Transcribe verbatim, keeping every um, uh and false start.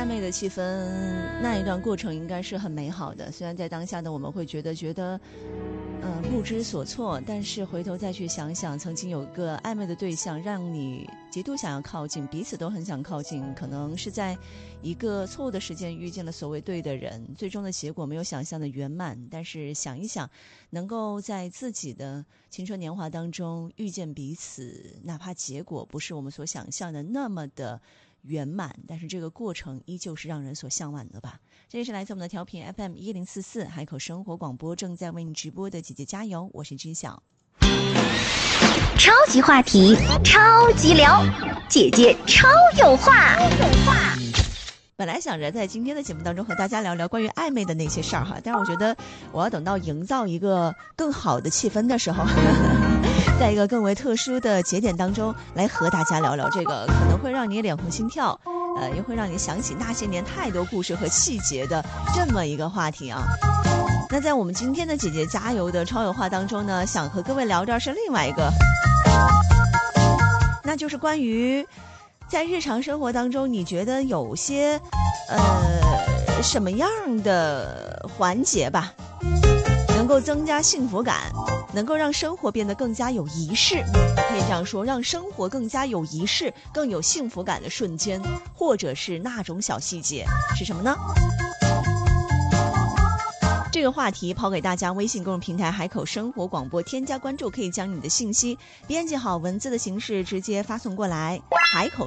暧昧的气氛，那一段过程应该是很美好的。虽然在当下呢，我们会觉得觉得，呃，不知所措，但是回头再去想想，曾经有个暧昧的对象，让你极度想要靠近，彼此都很想靠近，可能是在一个错误的时间遇见了所谓对的人，最终的结果没有想象的圆满。但是想一想，能够在自己的青春年华当中遇见彼此，哪怕结果不是我们所想象的那么的圆满，但是这个过程依旧是让人所向往的吧。这里是来自我们的调频 F M 一零四四海口生活广播，正在为你直播的姐姐加油，我是知晓。 超级话题，超级聊，姐姐超有话。 本来想着在今天的节目当中和大家聊聊关于暧昧的那些事儿哈，但是我觉得我要等到营造一个更好的气氛的时候，在一个更为特殊的节点当中来和大家聊聊这个可能会让你脸红心跳，呃，也会让你想起那些年太多故事和细节的这么一个话题啊。那在我们今天的姐姐加油的超有话当中呢，想和各位聊的是另外一个，那就是关于在日常生活当中，你觉得有些呃什么样的环节吧，能够增加幸福感，能够让生活变得更加有仪式，可以这样说，让生活更加有仪式，更有幸福感的瞬间，或者是那种小细节是什么呢？这个话题抛给大家，微信公众平台海口生活广播添加关注，可以将你的信息编辑好文字的形式直接发送过来，海口